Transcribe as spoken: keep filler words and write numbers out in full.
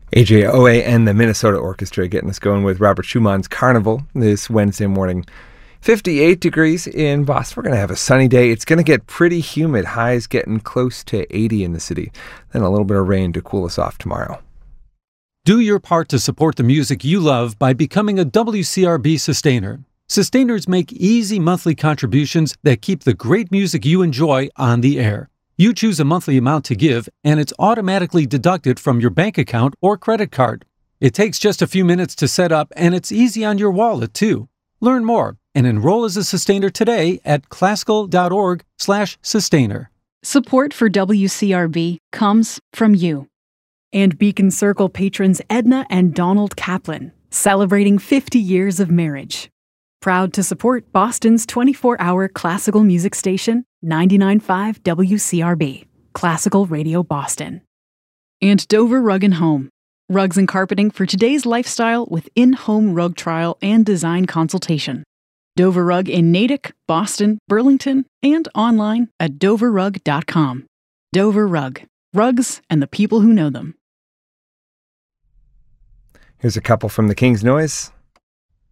A J O A and the Minnesota Orchestra getting us going with Robert Schumann's Carnival this Wednesday morning. fifty-eight degrees in Boston. We're going to have a sunny day. It's going to get pretty humid. Highs getting close to eighty in the city. Then a little bit of rain to cool us off tomorrow. Do your part to support the music you love by becoming a W C R B sustainer. Sustainers make easy monthly contributions that keep the great music you enjoy on the air. You choose a monthly amount to give, and it's automatically deducted from your bank account or credit card. It takes just a few minutes to set up, and it's easy on your wallet, too. Learn more and enroll as a sustainer today at classical.org slash sustainer. Support for W C R B comes from you. And Beacon Circle patrons Edna and Donald Kaplan, celebrating fifty years of marriage. Proud to support Boston's twenty-four hour classical music station, ninety-nine point five W C R B, Classical Radio Boston. And Dover Rug and Home, rugs and carpeting for today's lifestyle with in-home rug trial and design consultation. Dover Rug in Natick, Boston, Burlington, and online at dover rug dot com. Dover Rug, rugs and the people who know them. Here's a couple from the King's Noise.